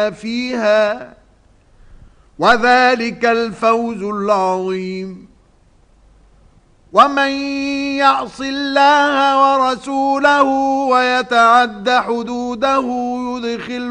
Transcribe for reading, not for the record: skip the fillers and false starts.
فيها وذلك الفوز العظيم. ومن يعص الله ورسوله ويتعد حدوده يدخل